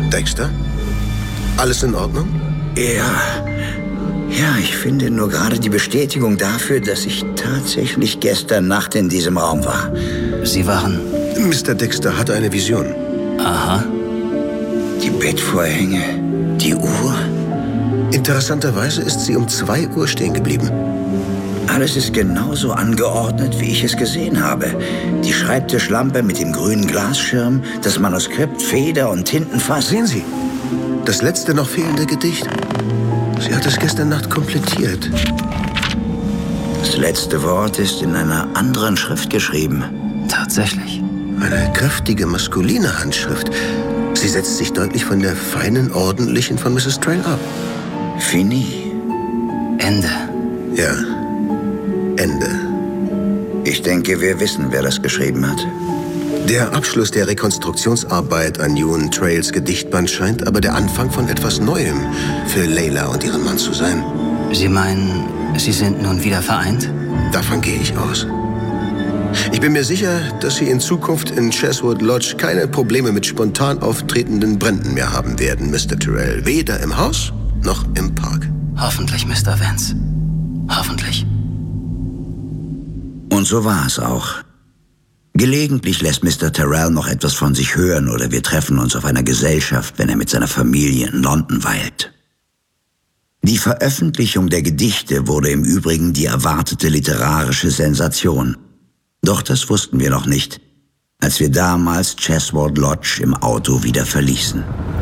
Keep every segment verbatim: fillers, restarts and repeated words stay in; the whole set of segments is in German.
Dexter? Alles in Ordnung? Ja. Ja, ich finde nur gerade die Bestätigung dafür, dass ich tatsächlich gestern Nacht in diesem Raum war. Sie waren... Mister Dexter hatte eine Vision. Aha. Die Bettvorhänge, die Uhr. Interessanterweise ist sie um zwei Uhr stehen geblieben. Alles ist genauso angeordnet, wie ich es gesehen habe. Die Schreibtischlampe mit dem grünen Glasschirm, das Manuskript, Feder und Tintenfass. Sehen Sie, das letzte noch fehlende Gedicht. Sie hat es gestern Nacht komplettiert. Das letzte Wort ist in einer anderen Schrift geschrieben. Tatsächlich. Eine kräftige, maskuline Handschrift. Sie setzt sich deutlich von der feinen, ordentlichen von Misses Trail ab. Fini. Ende. Ja, Ende. Ich denke, wir wissen, wer das geschrieben hat. Der Abschluss der Rekonstruktionsarbeit an Ewan Trails Gedichtband scheint aber der Anfang von etwas Neuem für Layla und ihren Mann zu sein. Sie meinen, Sie sind nun wieder vereint? Davon gehe ich aus. Ich bin mir sicher, dass Sie in Zukunft in Cheswood Lodge keine Probleme mit spontan auftretenden Bränden mehr haben werden, Mister Tyrrell. Weder im Haus noch im Park. Hoffentlich, Mister Vance. Hoffentlich. Und so war es auch. Gelegentlich lässt Mister Tyrrell noch etwas von sich hören oder wir treffen uns auf einer Gesellschaft, wenn er mit seiner Familie in London weilt. Die Veröffentlichung der Gedichte wurde im Übrigen die erwartete literarische Sensation. Doch das wussten wir noch nicht, als wir damals Cheswood Lodge im Auto wieder verließen.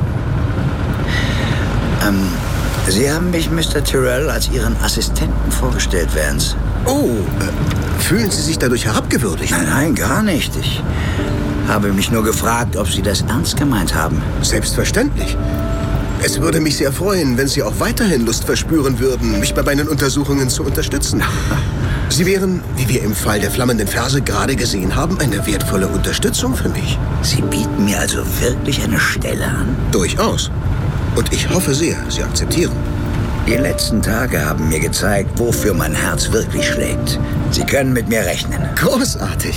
Ähm, Sie haben mich, Mister Tyrrell, als Ihren Assistenten vorgestellt, Vance. Oh, äh, fühlen Sie sich dadurch herabgewürdigt? Nein, nein, gar nicht. Ich habe mich nur gefragt, ob Sie das ernst gemeint haben. Selbstverständlich. Es würde mich sehr freuen, wenn Sie auch weiterhin Lust verspüren würden, mich bei meinen Untersuchungen zu unterstützen. Sie wären, wie wir im Fall der flammenden Verse gerade gesehen haben, eine wertvolle Unterstützung für mich. Sie bieten mir also wirklich eine Stelle an? Durchaus. Und ich hoffe sehr, Sie akzeptieren. Die letzten Tage haben mir gezeigt, wofür mein Herz wirklich schlägt. Sie können mit mir rechnen. Großartig.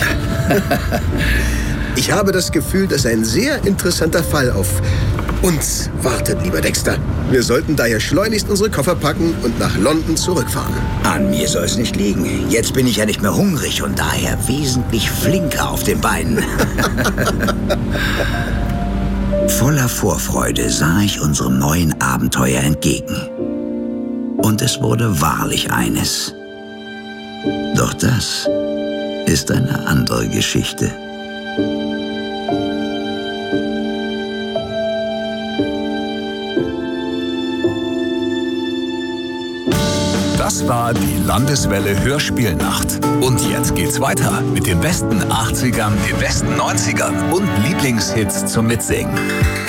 Ich habe das Gefühl, dass ein sehr interessanter Fall auf uns wartet, lieber Dexter. Wir sollten daher schleunigst unsere Koffer packen und nach London zurückfahren. An mir soll es nicht liegen. Jetzt bin ich ja nicht mehr hungrig und daher wesentlich flinker auf den Beinen. Voller Vorfreude sah ich unserem neuen Abenteuer entgegen. Und es wurde wahrlich eines. Doch das ist eine andere Geschichte. Das war die Landeswelle Hörspielnacht. Und jetzt geht's weiter mit den besten achtzigern, den besten neunzigern und Lieblingshits zum Mitsingen.